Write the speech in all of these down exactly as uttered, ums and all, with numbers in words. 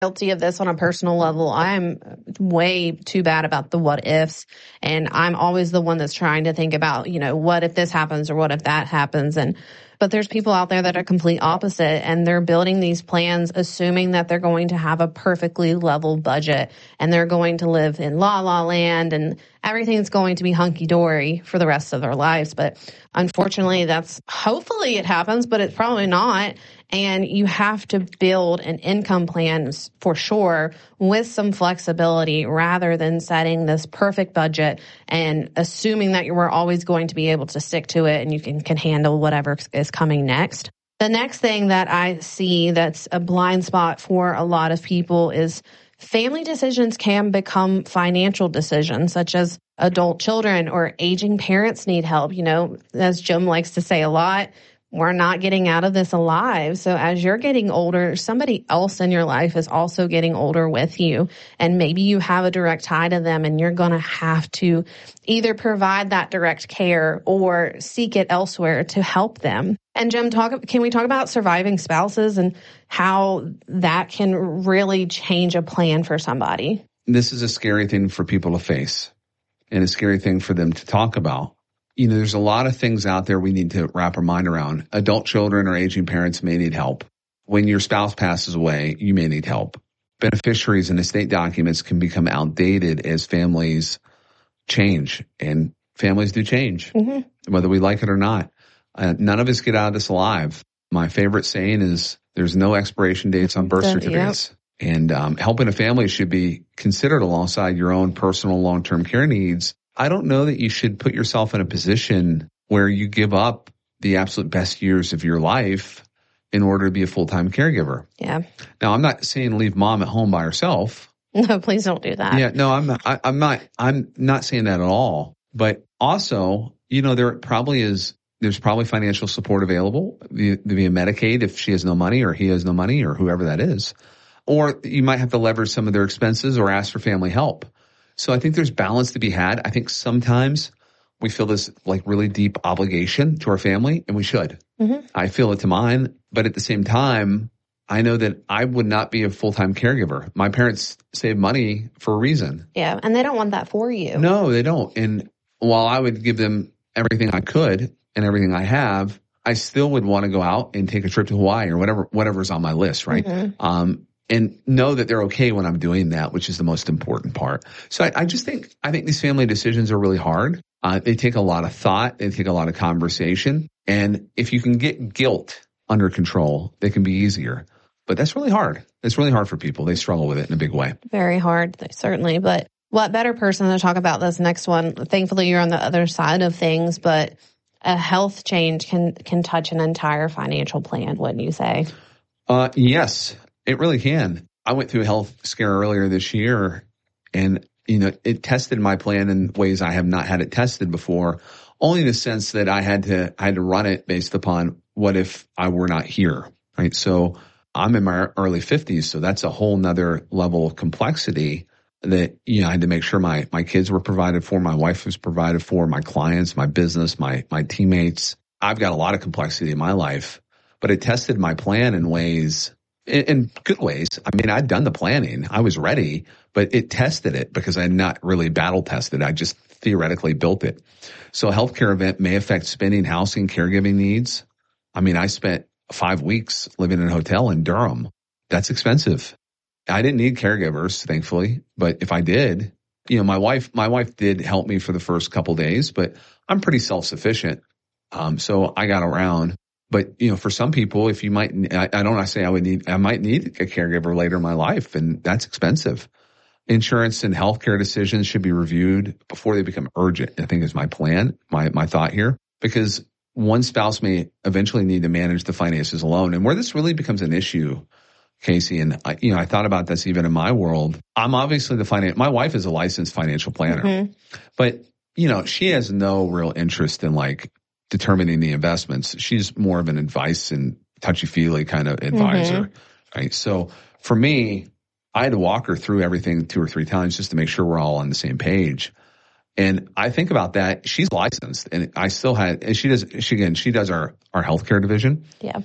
Guilty of this on a personal level. I'm way too bad about the what ifs. And I'm always the one that's trying to think about, you know, what if this happens or what if that happens? And, but there's people out there that are complete opposite, and they're building these plans assuming that they're going to have a perfectly level budget and they're going to live in la la land and everything's going to be hunky dory for the rest of their lives. But unfortunately, that's hopefully it happens, but it's probably not. And you have to build an income plan for sure with some flexibility rather than setting this perfect budget and assuming that you were always going to be able to stick to it and you can, can handle whatever is coming next. The next thing that I see that's a blind spot for a lot of people is family decisions can become financial decisions, such as adult children or aging parents need help. You know, as Jim likes to say a lot, we're not getting out of this alive. So as you're getting older, somebody else in your life is also getting older with you. And maybe you have a direct tie to them and you're going to have to either provide that direct care or seek it elsewhere to help them. And Jim, talk, can we talk about surviving spouses and how that can really change a plan for somebody? This is a scary thing for people to face and a scary thing for them to talk about. You know, there's a lot of things out there we need to wrap our mind around. Adult children or aging parents may need help. When your spouse passes away, you may need help. Beneficiaries and estate documents can become outdated as families change, and families do change, mm-hmm. whether we like it or not. Uh, none of us get out of this alive. My favorite saying is there's no expiration dates on birth certificates. Yep. And um, helping a family should be considered alongside your own personal long-term care needs. I don't know that you should put yourself in a position where you give up the absolute best years of your life in order to be a full-time caregiver. Yeah. Now, I'm not saying leave mom at home by herself. No, please don't do that. Yeah, no, I'm not, I, I'm not, I'm not saying that at all. But also, you know, there probably is, there's probably financial support available via, via Medicaid if she has no money or he has no money or whoever that is. Or you might have to leverage some of their expenses or ask for family help. So I think there's balance to be had. I think sometimes we feel this like really deep obligation to our family, and we should. Mm-hmm. I feel it to mine, but at the same time, I know that I would not be a full-time caregiver. My parents save money for a reason. Yeah, and they don't want that for you. No, they don't. And while I would give them everything I could and everything I have, I still would want to go out and take a trip to Hawaii or whatever, whatever's on my list, right? Mm-hmm. Um, And know that they're okay when I'm doing that, which is the most important part. So I, I just think, I think these family decisions are really hard. Uh, they take a lot of thought. They take a lot of conversation. And if you can get guilt under control, they can be easier. But that's really hard. It's really hard for people. They struggle with it in a big way. Very hard, certainly. But what better person to talk about this next one? Thankfully, you're on the other side of things, but a health change can, can touch an entire financial plan, wouldn't you say? Uh, yes. It really can. I went through a health scare earlier this year, and, you know, it tested my plan in ways I have not had it tested before, only in the sense that I had to, I had to run it based upon what if I were not here, right? So I'm in my early fifties, so that's a whole nother level of complexity that, you know, I had to make sure my, my kids were provided for, my wife was provided for, my clients, my business, my, my teammates. I've got a lot of complexity in my life, but it tested my plan in ways In, in good ways. I mean, I'd done the planning. I was ready, but it tested it because I had not really battle tested. I just theoretically built it. So a healthcare event may affect spending, housing, caregiving needs. I mean, I spent five weeks living in a hotel in Durham. That's expensive. I didn't need caregivers, thankfully, but if I did, you know, my wife, my wife did help me for the first couple days, but I'm pretty self-sufficient. Um, so I got around. But, you know, for some people, if you might, I, I don't want to say I would need, I might need a caregiver later in my life, and that's expensive. Insurance and healthcare decisions should be reviewed before they become urgent, I think is my plan, my, my thought here, because one spouse may eventually need to manage the finances alone. And where this really becomes an issue, Casey, and I, you know, I thought about this even in my world. I'm obviously the finance, my wife is a licensed financial planner, mm-hmm. but, you know, she has no real interest in like, determining the investments. She's more of an advice and touchy-feely kind of advisor, mm-hmm. right? So for me, I had to walk her through everything two or three times just to make sure we're all on the same page. And I think about that. She's licensed, and I still had, and she does, she again, she does our, our healthcare division. Yeah.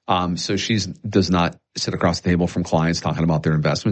Um, so she's does not sit across the table from clients talking about their investments.